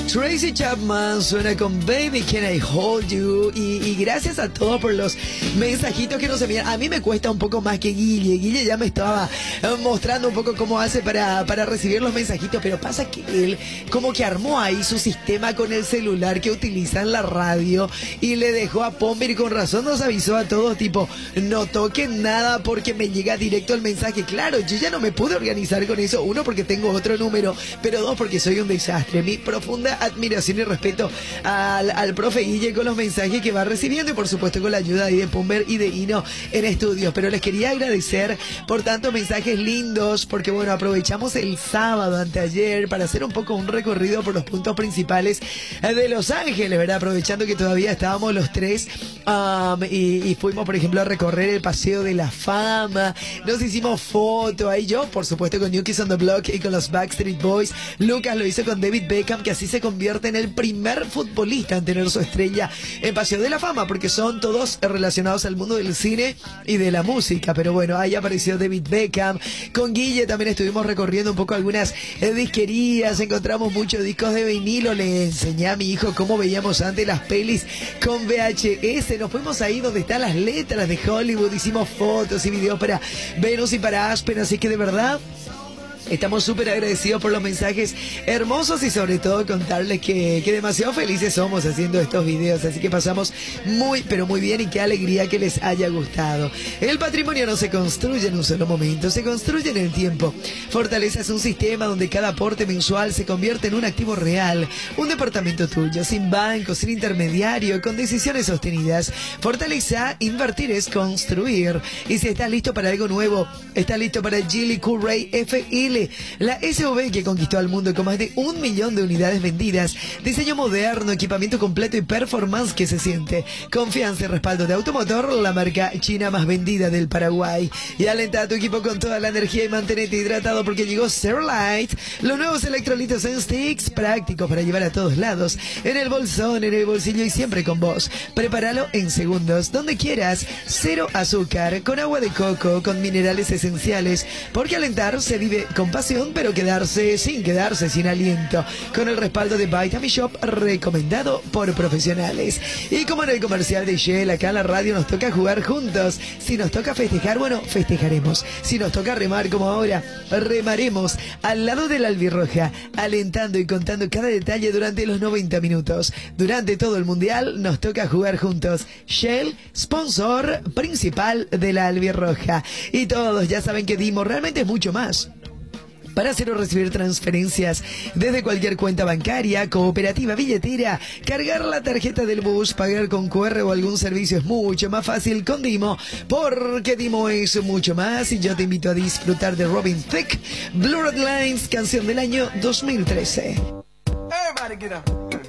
Tracy Chapman suena con Baby Can I Hold You. Y gracias a todos por los mensajitos que nos envían. A mí me cuesta un poco más que Guille. Guille ya me estaba mostrando un poco cómo hace para recibir los mensajitos. Pero pasa que él como que armó ahí su sistema con el celular que utiliza en la radio. Y le dejó a Pomber y con razón nos avisó a todos tipo, no toquen nada porque me llega directo el mensaje. Claro, yo ya no me pude organizar con eso. Uno, porque tengo otro número. Pero dos, porque soy un desastre. Mi profunda admiración y respeto al profe Guille con los mensajes que va recibiendo y por supuesto con la ayuda de Pumber y de Hino en estudios. Pero les quería agradecer por tantos mensajes lindos porque bueno, aprovechamos el sábado anteayer para hacer un poco un recorrido por los puntos principales de Los Ángeles, ¿verdad? Aprovechando que todavía estábamos los tres y fuimos por ejemplo a recorrer el Paseo de la Fama, nos hicimos fotos ahí, yo por supuesto con New Kids on the Block y con los Backstreet Boys. Lucas lo hizo con David Beckham, que así se convierte en el primer futbolista en tener su estrella en Paseo de la Fama, porque son todos relacionados al mundo del cine y de la música. Pero bueno, ahí apareció David Beckham. Con Guille también estuvimos recorriendo un poco algunas disquerías, encontramos muchos discos de vinilo, le enseñé a mi hijo cómo veíamos antes las pelis con VHS, nos fuimos ahí donde están las letras de Hollywood, hicimos fotos y videos para Venus y para Aspen, así que de verdad estamos súper agradecidos por los mensajes hermosos y sobre todo contarles que demasiado felices somos haciendo estos videos. Así que pasamos muy, pero muy bien y qué alegría que les haya gustado. El patrimonio no se construye en un solo momento, se construye en el tiempo. Fortaleza es un sistema donde cada aporte mensual se convierte en un activo real. Un departamento tuyo, sin banco, sin intermediario, con decisiones sostenidas. Fortaleza, invertir es construir. Y si estás listo para algo nuevo, estás listo para Geely Coolray FL. La SUV que conquistó al mundo con más de 1 millón de unidades vendidas, diseño moderno, equipamiento completo y performance que se siente, confianza y respaldo de Automotor, la marca china más vendida del Paraguay. Y alenta a tu equipo con toda la energía y mantenete hidratado porque llegó Zerolite, los nuevos electrolitos en sticks, prácticos para llevar a todos lados, en el bolsón, en el bolsillo y siempre con vos. Prepáralo en segundos, donde quieras, cero azúcar, con agua de coco, con minerales esenciales, porque alentar se vive con pasión, pero quedarse sin aliento, con el respaldo de Vitamin Shop, recomendado por profesionales. Y como en el comercial de Shell, acá en la radio nos toca jugar juntos. Si nos toca festejar, bueno, festejaremos. Si nos toca remar como ahora, remaremos al lado de la albirroja, alentando y contando cada detalle durante los 90 minutos. Durante todo el mundial nos toca jugar juntos. Shell, sponsor principal de la albirroja. Y todos ya saben que Dimo realmente es mucho más. Para hacer o recibir transferencias desde cualquier cuenta bancaria, cooperativa, billetera, cargar la tarjeta del bus, pagar con QR o algún servicio es mucho más fácil con Dimo, porque Dimo es mucho más. Y yo te invito a disfrutar de Robin Thicke, Blurred Lines, canción del año 2013. Everybody get up.